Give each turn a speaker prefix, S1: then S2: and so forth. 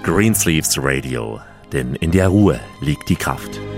S1: Greensleeves Radio, denn in der Ruhe liegt die Kraft.